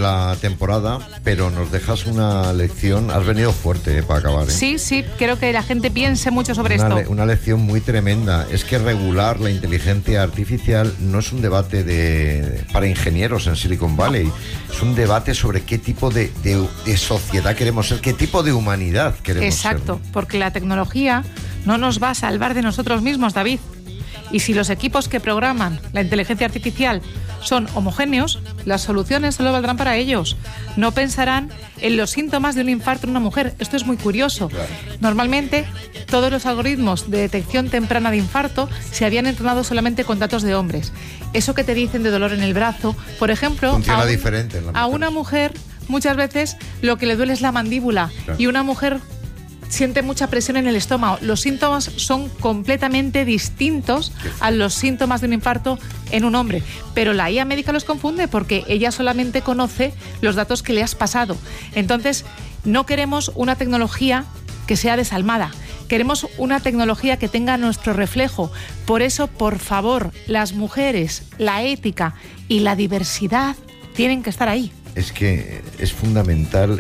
la temporada, pero nos dejas una lección. Has venido fuerte para acabar, ¿eh? Sí, quiero que la gente piense mucho sobre esto. Una lección muy tremenda. Es que regular la inteligencia artificial no es un debate para ingenieros en Silicon Valley. Es un debate sobre qué tipo de sociedad queremos ser, qué tipo de humanidad queremos ser. Exacto, porque la tecnología no nos va a salvar de nosotros mismos, David. Y si los equipos que programan la inteligencia artificial son homogéneos, las soluciones solo valdrán para ellos. No pensarán en los síntomas de un infarto en una mujer. Esto es muy curioso. Claro. Normalmente, todos los algoritmos de detección temprana de infarto se habían entrenado solamente con datos de hombres. Eso que te dicen de dolor en el brazo, por ejemplo, funciona diferente en la a una mujer muchas veces lo que le duele es la mandíbula, claro. Y una mujer siente mucha presión en el estómago. Los síntomas son completamente distintos a los síntomas de un infarto en un hombre. Pero la IA médica los confunde porque ella solamente conoce los datos que le has pasado. Entonces, no queremos una tecnología que sea desalmada. Queremos una tecnología que tenga nuestro reflejo. Por eso, por favor, las mujeres, la ética y la diversidad tienen que estar ahí. Es que es fundamental.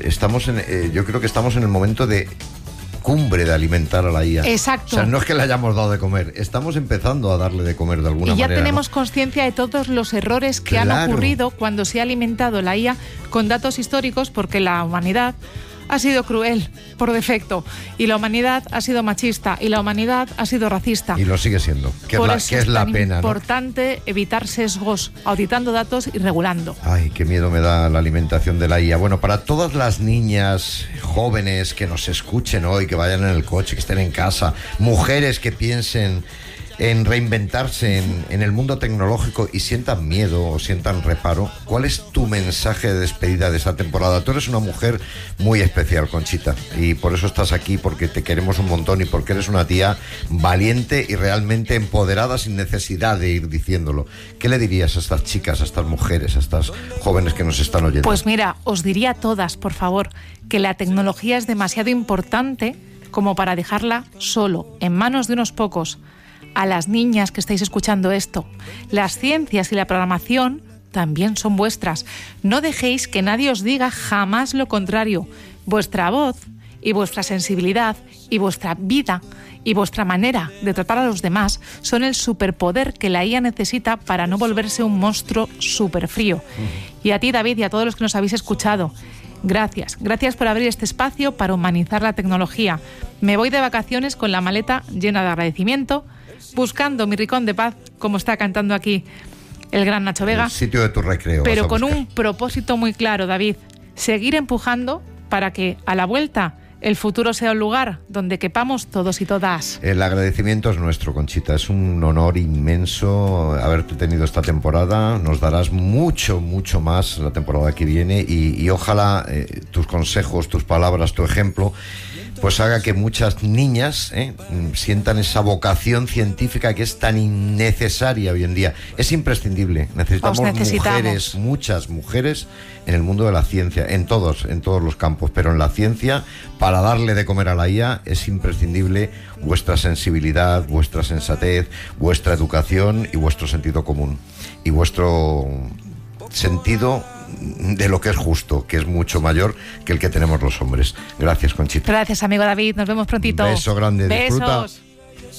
Yo creo que estamos en el momento de cumbre de alimentar a la IA. Exacto. O sea, no es que le hayamos dado de comer, estamos empezando a darle de comer de alguna manera. Y ya tenemos conciencia de todos los errores que han ocurrido cuando se ha alimentado la IA con datos históricos, porque la humanidad ha sido cruel por defecto, y la humanidad ha sido machista, y la humanidad ha sido racista. Y lo sigue siendo, que es la pena, ¿no? Es importante evitar sesgos, auditando datos y regulando. Ay, qué miedo me da la alimentación de la IA. Bueno, para todas las niñas jóvenes que nos escuchen hoy, que vayan en el coche, que estén en casa, mujeres que piensen en reinventarse en el mundo tecnológico y sientan miedo o sientan reparo, ¿cuál es tu mensaje de despedida de esta temporada? Tú eres una mujer muy especial, Conchita, y por eso estás aquí, porque te queremos un montón y porque eres una tía valiente y realmente empoderada sin necesidad de ir diciéndolo. ¿Qué le dirías a estas chicas, a estas mujeres, a estas jóvenes que nos están oyendo? Pues mira, os diría a todas, por favor, que la tecnología es demasiado importante como para dejarla solo, en manos de unos pocos. A las niñas que estáis escuchando esto, las ciencias y la programación también son vuestras. No dejéis que nadie os diga jamás lo contrario. Vuestra voz y vuestra sensibilidad y vuestra vida y vuestra manera de tratar a los demás son el superpoder que la IA necesita para no volverse un monstruo súper frío. Y a ti, David, y a todos los que nos habéis escuchado, gracias. Gracias por abrir este espacio para humanizar la tecnología. Me voy de vacaciones con la maleta llena de agradecimiento, buscando mi rincón de paz, como está cantando aquí el gran Nacho Vega. El sitio de tu recreo. Pero con un propósito muy claro, David. Seguir empujando para que a la vuelta el futuro sea un lugar donde quepamos todos y todas. El agradecimiento es nuestro, Conchita. Es un honor inmenso haberte tenido esta temporada. Nos darás mucho, mucho más la temporada que viene y ojalá tus consejos, tus palabras, tu ejemplo pues haga que muchas niñas sientan esa vocación científica que es tan innecesaria hoy en día. Es imprescindible. Necesitamos mujeres, muchas mujeres en el mundo de la ciencia, en todos los campos, pero en la ciencia, para darle de comer a la IA, es imprescindible vuestra sensibilidad, vuestra sensatez, vuestra educación y vuestro sentido común. Y vuestro sentido de lo que es justo, que es mucho mayor que el que tenemos los hombres. Gracias, Conchita. Gracias, amigo David. Nos vemos prontito. Un beso grande. Besos. Disfruta.